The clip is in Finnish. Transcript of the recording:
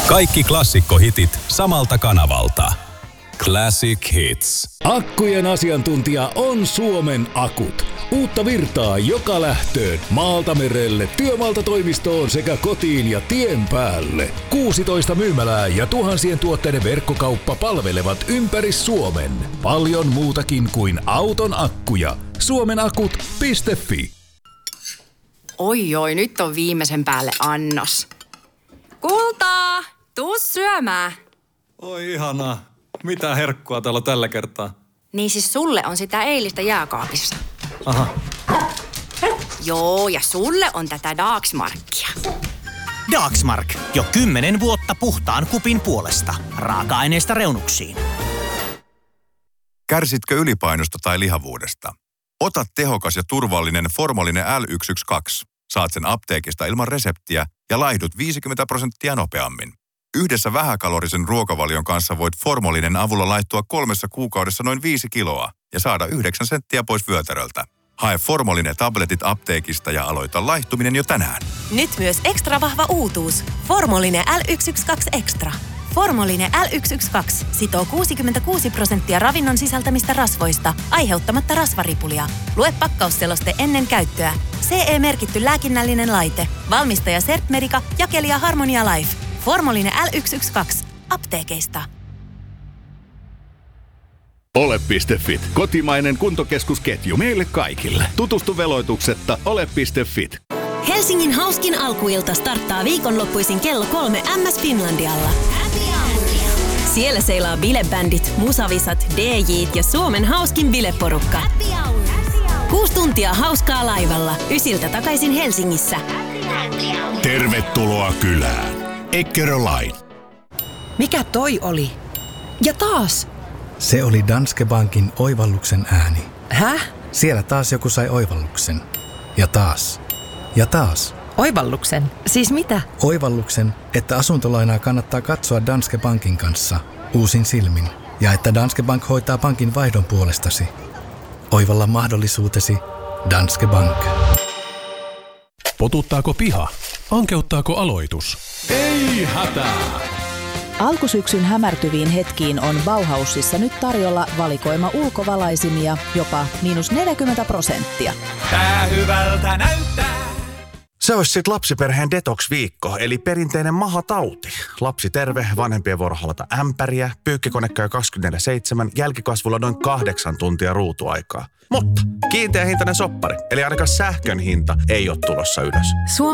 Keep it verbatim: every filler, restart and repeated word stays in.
Kaikki klassikkohitit samalta kanavalta. Classic Hits. Akkujen asiantuntija on Suomen Akut. Uutta virtaa joka lähtöön, maalta merelle, työmaalta toimistoon sekä kotiin ja tien päälle. kuusitoista myymälää ja tuhansien tuotteiden verkkokauppa palvelevat ympäri Suomen. Paljon muutakin kuin auton akkuja. suomenakut piste fi. Oi oi, nyt on viimeisen päälle annos. Kultaa, tuu syömään. Oi ihanaa. Mitä herkkua täällä tällä kertaa? Niin siis sulle on sitä eilistä jääkaapissa. Aha. Joo, ja sulle on tätä Dagsmarkia. Dagsmark. Jo kymmenen vuotta puhtaan kupin puolesta. Raaka-aineista reunuksiin. Kärsitkö ylipainosta tai lihavuudesta? Ota tehokas ja turvallinen Formolinen L yksi yksi kaksi. Saat sen apteekista ilman reseptiä ja laihdut viisikymmentä prosenttia nopeammin. Yhdessä vähäkalorisen ruokavalion kanssa voit Formolinen avulla laittua kolmessa kuukaudessa noin viisi kiloa ja saada yhdeksän senttiä pois vyötäröltä. Hae Formolinen tabletit apteekista ja aloita laihtuminen jo tänään. Nyt myös ekstra vahva uutuus. Formolinen L yksi yksi kaksi Extra. Formolinen L yksi yksi kaksi sitoo kuusikymmentäkuusi prosenttia ravinnon sisältämistä rasvoista, aiheuttamatta rasvaripulia. Lue pakkausseloste ennen käyttöä. C E-merkitty lääkinnällinen laite. Valmistaja Sertmedica, jakelija Harmonia Life. Formolinen L yksi yksi kaksi. Apteekeista. Ole piste fit. Kotimainen kuntokeskusketju meille kaikille. Tutustu veloituksetta ole piste fit. Helsingin hauskin alkuilta starttaa viikonloppuisin kello kolme M S Finlandialla. Siellä seilaa bilebändit, musavisat, D J:t ja Suomen hauskin bileporukka. Kuusi tuntia hauskaa laivalla. Ysiltä takaisin Helsingissä. Tervetuloa kylään. Eckeröline. Mikä toi oli? Ja taas! Se oli Danske Bankin oivalluksen ääni. Häh? Siellä taas joku sai oivalluksen. Ja taas. Ja taas. Oivalluksen? Siis mitä? Oivalluksen, että asuntolainaa kannattaa katsoa Danske Bankin kanssa uusin silmin. Ja että Danske Bank hoitaa pankin vaihdon puolestasi. Oivalla mahdollisuutesi Danske Bank. Potuttaako piha? Ankeuttaako aloitus? Ei hätää! Alkusyksyn hämärtyviin hetkiin on Bauhausissa nyt tarjolla valikoima ulkovalaisimia jopa miinus neljäkymmentä prosenttia. Tää hyvältä näyttää. Se olisi sit lapsiperheen detox-viikko, eli perinteinen mahatauti. Lapsi terve, vanhempien vuoro halata ämpäriä, pyykkikone käy kaksikymmentäneljä seitsemän, jälkikasvulla noin kahdeksan tuntia ruutuaikaa. Mutta kiinteä hintainen soppari, eli ainakaan sähkön hinta ei ole tulossa ylös. Suomi